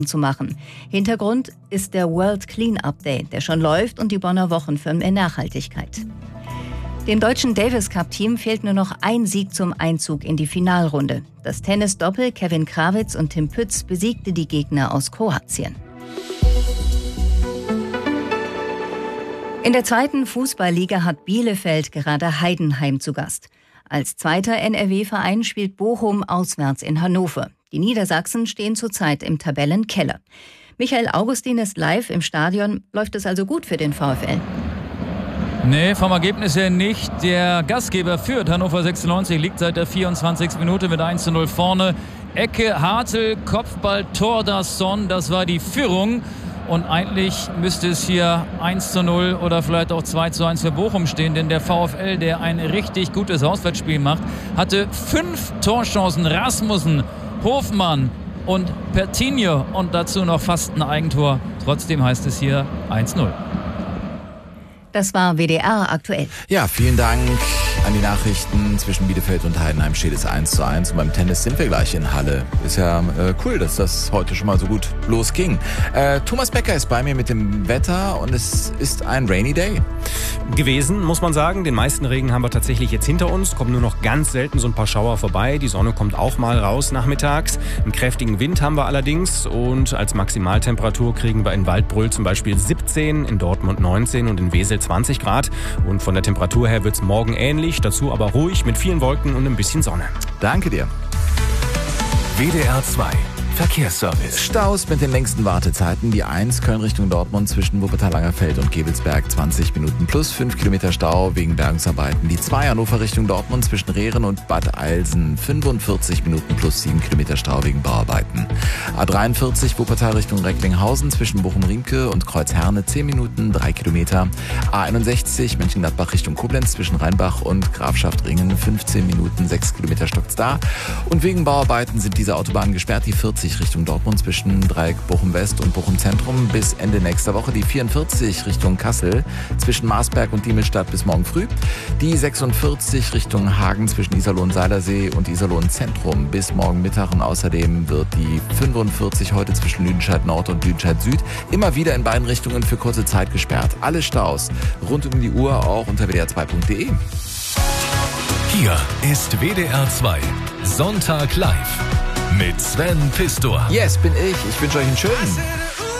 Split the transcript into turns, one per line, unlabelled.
zu machen. Hintergrund ist der World Clean-Up Day, der schon läuft, und die Bonner Wochen für mehr Nachhaltigkeit. Dem deutschen Davis-Cup-Team fehlt nur noch ein Sieg zum Einzug in die Finalrunde. Das Tennis-Doppel Kevin Krawitz und Tim Pütz besiegte die Gegner aus Kroatien. In der zweiten Fußballliga hat Bielefeld gerade Heidenheim zu Gast. Als zweiter NRW-Verein spielt Bochum auswärts in Hannover. Die Niedersachsen stehen zurzeit im Tabellenkeller. Michael Augustin ist live im Stadion. Läuft es also gut für den VfL?
Nee, vom Ergebnis her nicht. Der Gastgeber führt. Hannover 96 liegt seit der 24. Minute mit 1:0 vorne. Ecke, Hartl, Kopfball, Tor, Dasson. Das war die Führung. Und eigentlich müsste es hier 1:0 oder vielleicht auch 2:1 für Bochum stehen. Denn der VfL, der ein richtig gutes Auswärtsspiel macht, hatte 5 Torchancen. Rasmussen, Hofmann und Pertinho und dazu noch fast ein Eigentor. Trotzdem heißt es hier 1:0.
Das war WDR aktuell.
Ja, vielen Dank an die Nachrichten. Zwischen Bielefeld und Heidenheim steht es 1:1. Und beim Tennis sind wir gleich in Halle. Ist ja cool, dass das heute schon mal so gut losging. Thomas Becker ist bei mir mit dem Wetter und es ist ein Rainy Day.
Gewesen, muss man sagen. Den meisten Regen haben wir tatsächlich jetzt hinter uns. Kommen nur noch ganz selten so ein paar Schauer vorbei. Die Sonne kommt auch mal raus nachmittags. Einen kräftigen Wind haben wir allerdings. Und als Maximaltemperatur kriegen wir in Waldbröl zum Beispiel 17, in Dortmund 19 und in Wesel 20 Grad. Und von der Temperatur her wird es morgen ähnlich. Dazu aber ruhig mit vielen Wolken und ein bisschen Sonne.
Danke dir.
WDR 2 Verkehrsservice.
Staus mit den längsten Wartezeiten. Die 1 Köln Richtung Dortmund zwischen Wuppertal-Langerfeld und Gevelsberg 20 Minuten plus 5 Kilometer Stau wegen Bergungsarbeiten. Die 2 Hannover Richtung Dortmund zwischen Rehren und Bad Eilsen 45 Minuten plus 7 Kilometer Stau wegen Bauarbeiten. A43 Wuppertal Richtung Recklinghausen zwischen Bochum-Riemke und Kreuzherne 10 Minuten 3 Kilometer. A61 Mönchengladbach Richtung Koblenz zwischen Rheinbach und Grafschaft-Ringen 15 Minuten 6 Kilometer stockt's da. Und wegen Bauarbeiten sind diese Autobahnen gesperrt. Die 40 Richtung Dortmund zwischen Dreieck Bochum-West und Bochum-Zentrum bis Ende nächster Woche. Die 44 Richtung Kassel zwischen Marsberg und Diemelstadt bis morgen früh. Die 46 Richtung Hagen zwischen Iserlohn-Seilersee und Iserlohn-Zentrum bis morgen Mittag. Und außerdem wird die 45 heute zwischen Lüdenscheid Nord und Lüdenscheid Süd immer wieder in beiden Richtungen für kurze Zeit gesperrt. Alle Staus rund um die Uhr auch unter wdr2.de.
Hier ist WDR 2 Sonntag live mit Sven Pistor.
Yes, bin ich. Ich wünsche euch einen schönen.